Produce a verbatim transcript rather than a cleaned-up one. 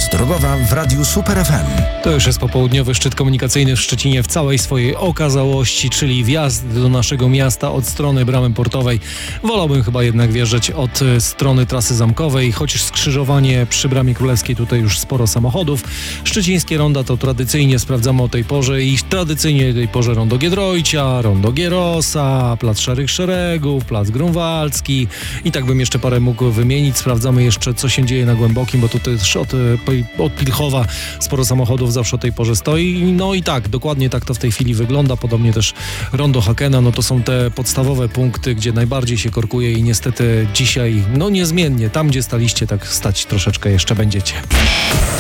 Pomoc drogowa w Radiu Super F M. To już jest popołudniowy szczyt komunikacyjny w Szczecinie w całej swojej okazałości, czyli wjazd do naszego miasta od strony Bramy Portowej. Wolałbym chyba jednak wjeżdżać od strony Trasy Zamkowej, chociaż skrzyżowanie przy Bramie Królewskiej tutaj już sporo samochodów. Szczecińskie ronda to tradycyjnie sprawdzamy o tej porze i tradycyjnie o tej porze rondo Giedroycia, rondo Gierosa, Plac Szarych Szeregów, Plac Grunwaldzki i tak bym jeszcze parę mógł wymienić. Sprawdzamy jeszcze, co się dzieje na Głębokim, bo tutaj też od, od Pilchowa sporo samochodów zawsze o tej porze stoi. No i tak, dokładnie tak to w tej chwili wygląda. Podobnie też rondo Hakena, no to są te podstawowe punkty, gdzie najbardziej się korkuje i niestety dzisiaj, no niezmiennie, tam gdzie staliście, tak stać troszeczkę jeszcze będziecie.